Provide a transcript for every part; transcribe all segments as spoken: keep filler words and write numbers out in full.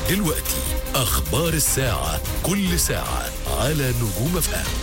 دلوقتي أخبار الساعة، كل ساعة على نجوم اف ام.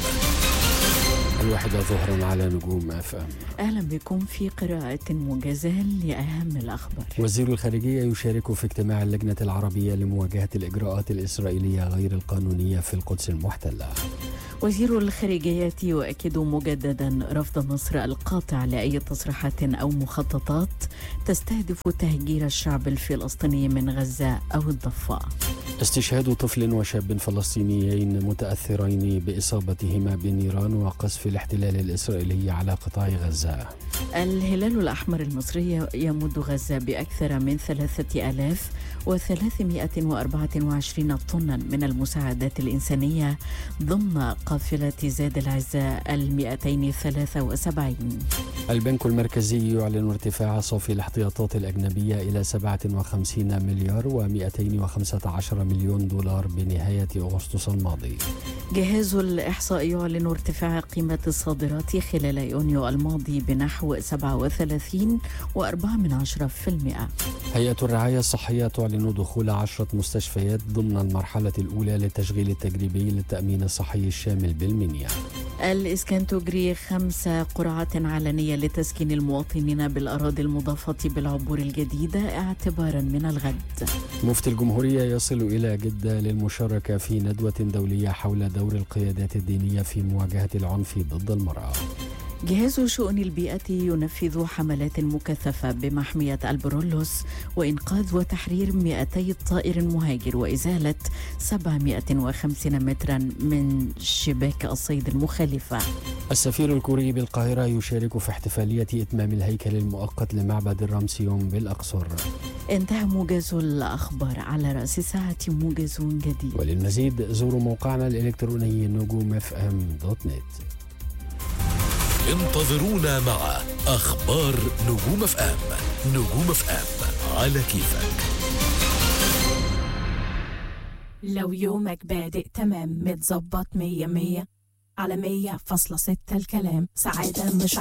الواحدة ظهرا على نجوم اف ام. أهلا بكم في قراءة موجزة لأهم الأخبار. وزير الخارجية يشارك في اجتماع اللجنة العربية لمواجهة الإجراءات الإسرائيلية غير القانونية في القدس المحتلة. وزير الخارجية يؤكد مجددا رفض مصر القاطع لأي تصريحات أو مخططات تستهدف تهجير الشعب الفلسطيني من غزة أو الضفة. استشهاد طفل وشاب فلسطينيين متأثرين بإصابتهما بنيران وقصف الاحتلال الإسرائيلي على قطاع غزة. الهلال الأحمر المصري يمد غزة بأكثر من ثلاثة آلاف وثلاثمائة وأربعة وعشرين طنا من المساعدات الإنسانية ضمن قافلة زاد العزاء المئتين وثلاثة وسبعين. البنك المركزي يعلن ارتفاع صافي الاحتياطات الأجنبية إلى سبعة وخمسين مليار ومئتين وخمسة عشر مليون دولار بنهاية أغسطس الماضي. جهاز الإحصاء يعلن ارتفاع قيمة الصادرات خلال يونيو الماضي بنحو سبعة وثلاثين وأربعة من عشرة في المئة. هيئة الرعاية الصحية تعلن دخول عشرة مستشفيات ضمن المرحلة الأولى للتشغيل التجريبي للتأمين الصحي الشامل بالمنيا. الإسكان تجري خمس قرعات علنية لتسكين المواطنين بالأراضي المضافة بالعبور الجديدة اعتبارا من الغد. مفتي الجمهورية يصل إلى جدة للمشاركة في ندوة دولية حول دور القيادات الدينية في مواجهة العنف ضد المرأة. جهاز شؤون البيئة ينفذ حملات مكثفة بمحمية البرولوس وإنقاذ وتحرير مئتي طائر مهاجر وإزالة سبعمائة وخمسين مترا من شباك الصيد المخالفة. السفير الكوري بالقاهرة يشارك في احتفالية إتمام الهيكل المؤقت لمعبد الرمسيوم بالأقصر. انتهى موجز الأخبار، على رأس ساعة موجز جديد. وللمزيد زوروا موقعنا الإلكتروني نجوم اف ام دوت نت. انتظرونا مع أخبار نجوم اف ام. نجوم اف ام على كيفك. لو يومك بادئ تمام متظبط مية مية على مية فاصلة ستة الكلام سعادة مش